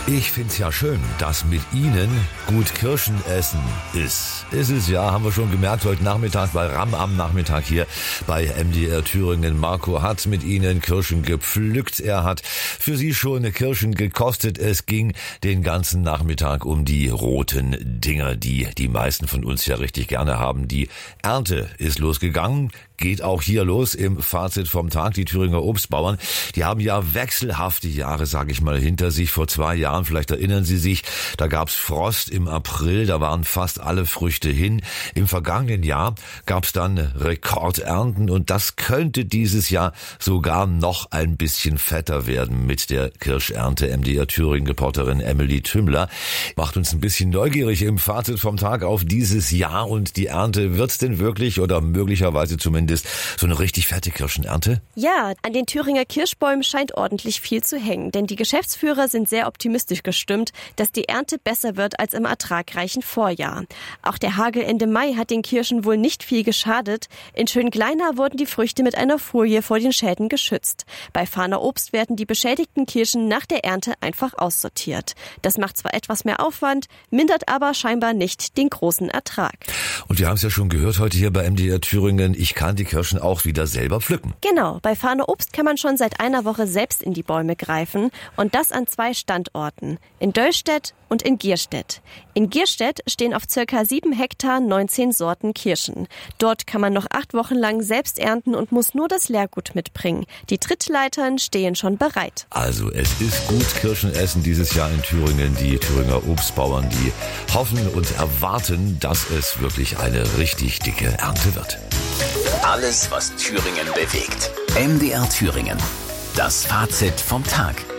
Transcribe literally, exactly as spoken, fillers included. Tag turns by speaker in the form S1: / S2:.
S1: Ich find's ja schön, dass mit Ihnen gut Kirschen essen ist. Ist es ja, haben wir schon gemerkt heute Nachmittag bei RAM am Nachmittag hier bei M D R Thüringen. Marco hat mit Ihnen Kirschen gepflückt. Er hat für Sie schon Kirschen gekostet. Es ging den ganzen Nachmittag um die roten Dinger, die die meisten von uns ja richtig gerne haben. Die Ernte ist losgegangen. Geht auch hier los im Fazit vom Tag. Die Thüringer Obstbauern, die haben ja wechselhafte Jahre, sage ich mal, hinter sich. Vor zwei Jahren, vielleicht erinnern Sie sich, da gab's Frost im April, da waren fast alle Früchte hin. Im vergangenen Jahr gab's dann Rekordernten und das könnte dieses Jahr sogar noch ein bisschen fetter werden mit der Kirschernte. M D R Thüringen-Reporterin Emily Tümmler macht uns ein bisschen neugierig im Fazit vom Tag auf dieses Jahr und die Ernte. Wird's denn wirklich oder möglicherweise zumindest so eine richtig fette Kirschenernte?
S2: Ja, an den Thüringer Kirschbäumen scheint ordentlich viel zu hängen, denn die Geschäftsführer sind sehr optimistisch gestimmt, dass die Ernte besser wird als im ertragreichen Vorjahr. Auch der Hagel Ende Mai hat den Kirschen wohl nicht viel geschadet. In Schöngleina wurden die Früchte mit einer Folie vor den Schäden geschützt. Bei Fahner Obst werden die beschädigten Kirschen nach der Ernte einfach aussortiert. Das macht zwar etwas mehr Aufwand, mindert aber scheinbar nicht den großen Ertrag.
S1: Und wir haben es ja schon gehört heute hier bei M D R Thüringen, ich kann die Kirschen auch wieder selber pflücken.
S2: Genau, bei Fahner Obst kann man schon seit einer Woche selbst in die Bäume greifen und das an zwei Standorten, in Döllstedt und in Gierstedt. In Gierstedt stehen auf circa sieben Hektar neunzehn Sorten Kirschen. Dort kann man noch acht Wochen lang selbst ernten und muss nur das Leergut mitbringen. Die Trittleitern stehen schon bereit.
S1: Also es ist gut Kirschen essen dieses Jahr in Thüringen. Die Thüringer Obstbauern, die hoffen und erwarten, dass es wirklich eine richtig dicke Ernte wird.
S3: Alles, was Thüringen bewegt. M D R Thüringen. Das Fazit vom Tag.